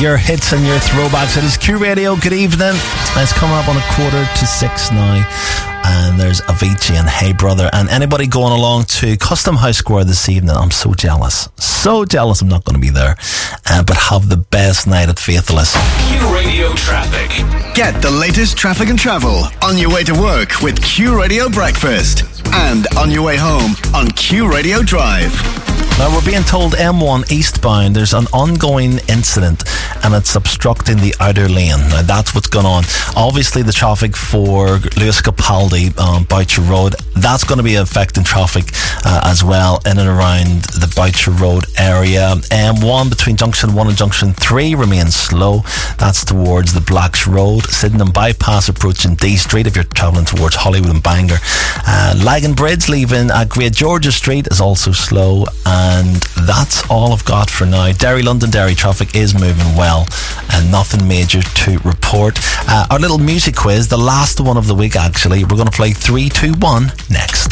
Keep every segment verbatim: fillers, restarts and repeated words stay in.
your hits and your throwbacks. It is Q Radio. Good evening. It's coming up on a quarter to six now. And there's Avicii and Hey Brother. And anybody going along to Custom House Square this evening, I'm so jealous. So jealous I'm not going to be there. Uh, but have the best night at Faithless. Q Radio Traffic. Get the latest traffic and travel on your way to work with Q Radio Breakfast. And on your way home on Q Radio Drive. Now we're being told M one eastbound there's an ongoing incident and it's obstructing the outer lane. Now that's what's going on. Obviously the traffic for Lewis Capaldi on Boucher Road, that's going to be affecting traffic uh, as well in and around the Boucher Road area. M one between Junction one and Junction three remains slow. That's towards the Blacks Road. Sydenham Bypass approaching D Street if you're travelling towards Hollywood and Bangor. Uh, Lagan Bridge leaving at Great Georgia Street is also slow. And that's all I've got for now. Derry Londonderry traffic is moving well and nothing major to report. Uh, our little music quiz, the last one of the week actually, we're going to play three, two, one next.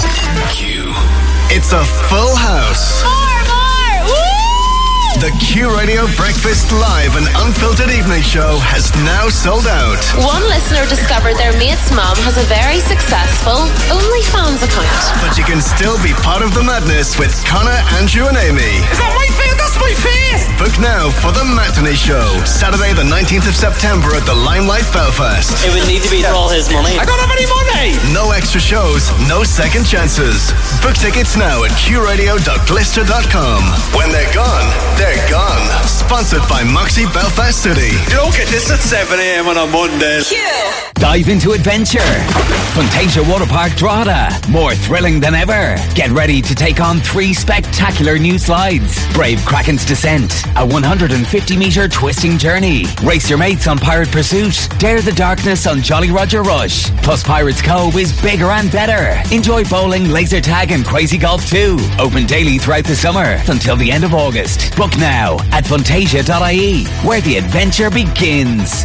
Q. It's a full house. More, more! Woo! The Q Radio Breakfast Live and Unfiltered Evening Show has now sold out. One listener discovered their mate's mum has a very successful OnlyFans account. But you can still be part of the madness with Connor, Andrew and Amy. Is that my face? That's my face! Book now for the Matinee Show, Saturday the nineteenth of September at the Limelight Belfast. It would need to be for all his money. I don't have any money! No extra shows, no second chances. Book tickets now at q radio dot glister dot com. When they're gone, they're gone. Sponsored by Moxie Belfast City. You don't get this at seven a.m. on a Monday. Q. Dive into adventure. Fantasia Water Park Drogheda. More thrilling than ever. Get ready to take on three spectacular new slides. Brave Kraken's Descent, a one hundred fifty metre twisting journey. Race your mates on Pirate Pursuit. Dare the darkness on Jolly Roger Rush. Plus Pirates Cove is bigger and better. Enjoy bowling, laser tag and crazy golf too. Open daily throughout the summer until the end of August. Book now at fantasia dot I E, where the adventure begins.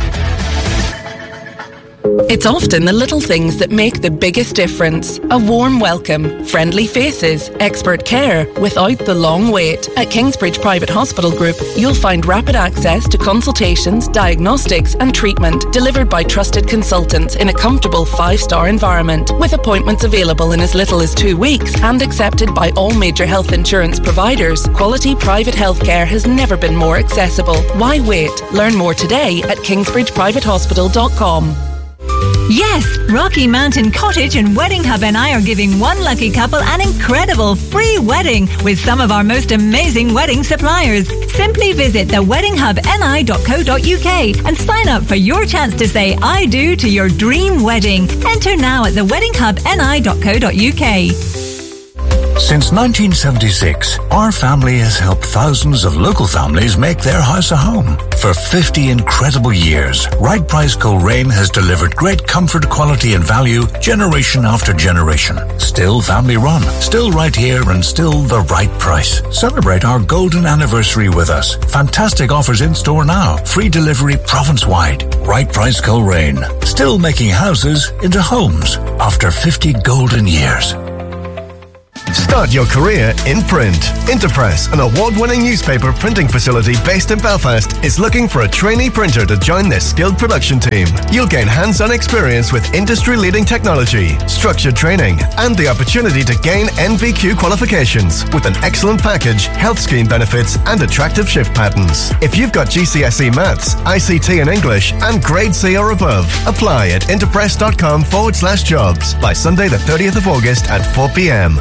It's often the little things that make the biggest difference. A warm welcome, friendly faces, expert care without the long wait. At Kingsbridge Private Hospital Group, you'll find rapid access to consultations, diagnostics and treatment delivered by trusted consultants in a comfortable five-star environment, with appointments available in as little as two weeks and accepted by all major health insurance providers. Quality private healthcare has never been more accessible. Why wait? Learn more today at kingsbridge private hospital dot com. Yes, Rocky Mountain Cottage and Wedding Hub and I are giving one lucky couple an incredible free wedding with some of our most amazing wedding suppliers. Simply visit the wedding hub n i dot co dot u k and sign up for your chance to say I do to your dream wedding. Enter now at the wedding hub n i dot co dot u k. Since nineteen seventy-six, our family has helped thousands of local families make their house a home. For fifty incredible years, Right Price Coleraine has delivered great comfort, quality and value generation after generation. Still family run, still right here and still the right price. Celebrate our golden anniversary with us. Fantastic offers in store now. Free delivery province-wide. Right Price Coleraine. Still making houses into homes after fifty golden years. Start your career in print. Interpress, an award-winning newspaper printing facility based in Belfast, is looking for a trainee printer to join their skilled production team. You'll gain hands-on experience with industry-leading technology, structured training, and the opportunity to gain N V Q qualifications with an excellent package, health scheme benefits, and attractive shift patterns. If you've got G C S E Maths, I C T in English, and Grade C or above, apply at interpress.com forward slash jobs by Sunday the thirtieth of August at four p.m.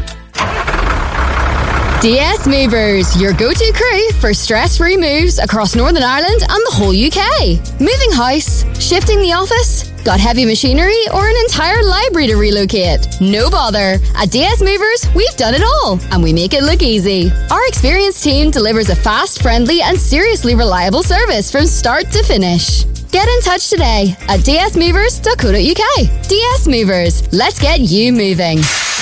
D S Movers, your go-to crew for stress-free moves across Northern Ireland and the whole U K. Moving house, shifting the office, got heavy machinery or an entire library to relocate? No bother. At D S Movers, we've done it all and we make it look easy. Our experienced team delivers a fast, friendly and seriously reliable service from start to finish. Get in touch today at d s movers dot co dot u k. D S Movers, let's get you moving.